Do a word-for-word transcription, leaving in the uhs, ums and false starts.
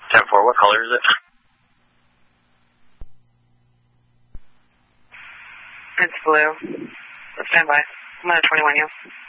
ten four, what color is it? It's blue. Stand by. I'm going to twenty-one you.